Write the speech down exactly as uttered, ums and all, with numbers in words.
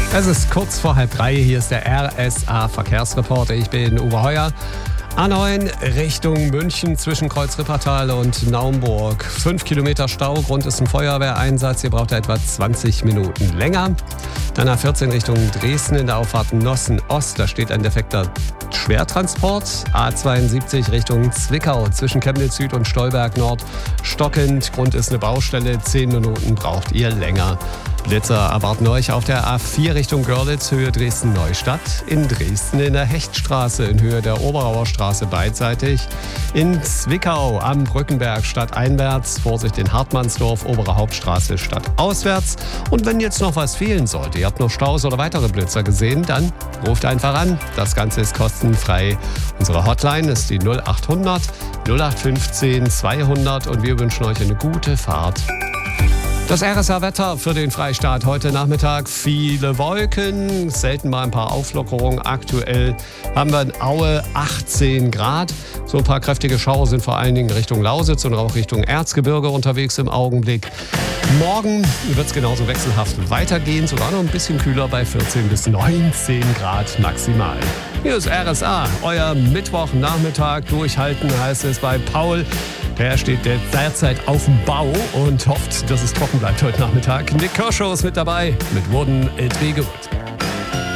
Es ist kurz vor halb drei, hier ist der R S A Verkehrsreporter. Ich bin Uwe Heuer. A neun Richtung München zwischen Kreuz-Rippertal und Naumburg. Fünf Kilometer Stau, Grund ist ein Feuerwehreinsatz. Ihr braucht etwa zwanzig Minuten länger. Dann A vierzehn Richtung Dresden in der Auffahrt Nossen Ost. Da steht ein defekter Schwertransport. A zweiundsiebzig Richtung Zwickau zwischen Chemnitz Süd und Stolberg Nord stockend. Grund ist eine Baustelle. Zehn Minuten braucht ihr länger. Blitzer erwarten euch auf der A vier Richtung Görlitz, Höhe Dresden-Neustadt. In Dresden in der Hechtstraße in Höhe der Oberauer Straße beidseitig. In Zwickau am Brückenberg stadteinwärts. Vorsicht in Hartmannsdorf, Obere Hauptstraße stadtauswärts. Und wenn jetzt noch was fehlen sollte, ihr habt noch Staus oder weitere Blitzer gesehen, dann ruft einfach an. Das Ganze ist kostenfrei. Unsere Hotline ist die null achthundert null acht fünfzehn zweihundert und wir wünschen euch eine gute Fahrt. Das R S A-Wetter für den Freistaat heute Nachmittag. Viele Wolken, selten mal ein paar Auflockerungen. Aktuell haben wir in Aue achtzehn Grad. So ein paar kräftige Schauer sind vor allen Dingen Richtung Lausitz und auch Richtung Erzgebirge unterwegs im Augenblick. Morgen wird es genauso wechselhaft weitergehen, sogar noch ein bisschen kühler bei vierzehn bis neunzehn Grad maximal. Hier ist R S A, euer Mittwochnachmittag. Durchhalten heißt es bei Paul. Der steht derzeit auf dem Bau und hofft, dass es trocken bleibt heute Nachmittag. Nick Kershaw ist mit dabei mit Wooden It Be Good.